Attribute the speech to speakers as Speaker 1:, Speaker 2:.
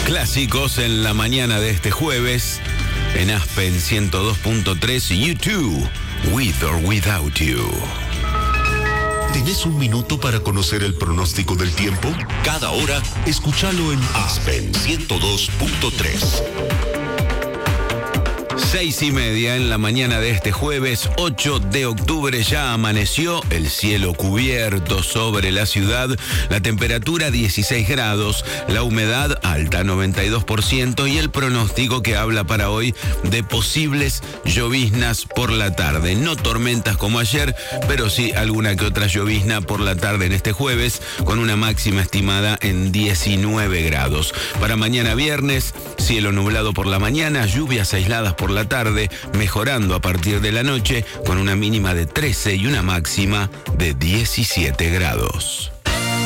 Speaker 1: Clásicos en la mañana de este jueves en Aspen 102.3 YouTube, With or Without You.
Speaker 2: ¿Tenés un minuto para conocer el pronóstico del tiempo? Cada hora, escúchalo en Aspen 102.3.
Speaker 1: 6:30 en la mañana de este jueves 8 de octubre. Ya amaneció, el cielo cubierto sobre la ciudad, la temperatura 16 grados, la humedad alta 92% y el pronóstico que habla para hoy de posibles lloviznas por la tarde. No tormentas como ayer, pero sí alguna que otra llovizna por la tarde en este jueves, con una máxima estimada en 19 grados. Para mañana viernes, cielo nublado por la mañana, lluvias aisladas por la tarde, mejorando a partir de la noche, con una mínima de 13 y una máxima de 17 grados.